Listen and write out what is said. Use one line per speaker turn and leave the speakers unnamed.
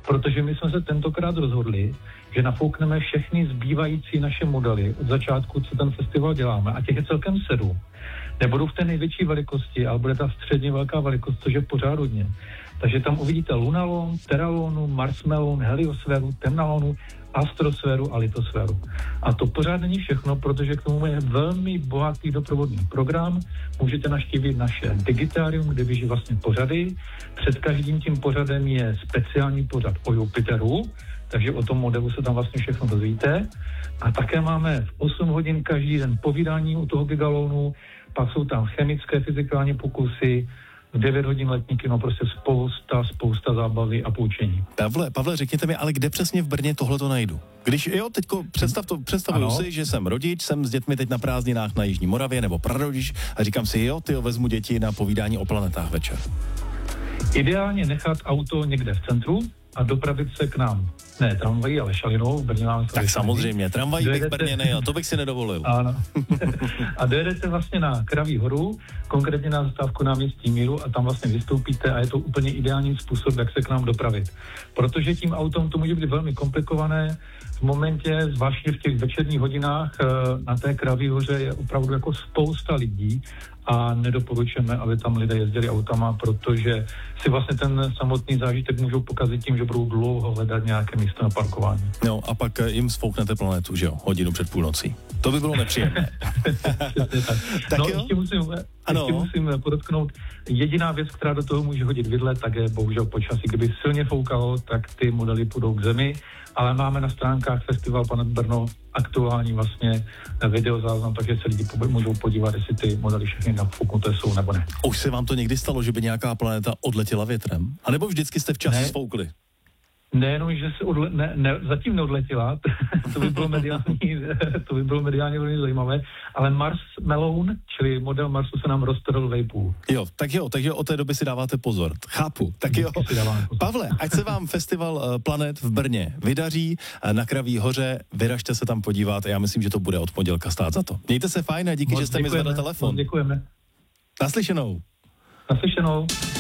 protože my jsme se tentokrát rozhodli, že nafoukneme všechny zbývající naše modely od začátku, co ten festival děláme, a těch je celkem 7. Nebudou v té největší velikosti, ale bude ta středně velká velikost, což je pořád hodně. Takže tam uvidíte lunalon, teralonu, marsmelon, heliosféru, temnalonu, astrosféru a litosféru. A to pořád není všechno, protože k tomu je velmi bohatý doprovodný program. Můžete navštívit naše digitárium, kde běží vlastně pořady. Před každým tím pořadem je speciální pořad o Jupiteru, takže o tom modelu se tam vlastně všechno dozvíte. A také máme v 8 hodin každý den povídání u toho gigalonu, pak jsou tam chemické, fyzikální pokusy, v 9 hodin letní kino, prostě spousta zábavy a poučení.
Pavle, řekněte mi, ale kde přesně v Brně tohle to najdu? Když, teďko představuju si, že jsem rodič, jsem s dětmi teď na prázdninách na Jižní Moravě nebo prarodič a říkám si, vezmu děti na povídání o planetách večer.
Ideálně nechat auto někde v centru a dopravit se k nám. Ne tramvají, ale šalinou. V Brně máme
tak samozřejmě, tramvají bych v Brně nejel, to bych si nedovolil.
Ano. A dojedete vlastně na Kraví horu, konkrétně na zastávku náměstí Míru a tam vlastně vystoupíte a je to úplně ideální způsob, jak se k nám dopravit. Protože tím autem to může být velmi komplikované. V momentě, zvláště v těch večerních hodinách na té Kraví hoře je opravdu jako spousta lidí a nedoporučujeme, aby tam lidé jezdili autama, protože si vlastně ten samotný zážitek můžou pokazit tím, že budou dlouho hledat nějaké místo na parkování.
No a pak jim sfouknete planetu, že jo, hodinu před půlnocí. To by bylo nepříjemné.
Tak no, ještě musím podotknout, jediná věc, která do toho může hodit vidle, tak je bohužel počasí. Kdyby silně foukalo, tak ty modely půjdou k zemi, ale máme na stránkách Festival Planet Brno aktuální vlastně videozáznam, takže se lidi můžou podívat, jestli ty modely všechny nafouknuté jsou nebo ne.
Už se vám to někdy stalo, že by nějaká planeta odletěla větrem? A nebo vždycky jste včas sfoukli?
Nejenom, že se zatím neodletěla, to by bylo mediálně velmi zajímavé, ale Mars Melon, čili model Marsu, se nám roztrhl vejpůl.
Takže od té doby si dáváte pozor. Chápu. Tak jo. Pavle, ať se vám festival Planet v Brně vydaří na Kraví hoře, vyražte se tam podívat a já myslím, že to bude od pondělka stát za to. Mějte se fajn a díky, že jste mi zvedli telefon.
Děkujeme.
Naslyšenou.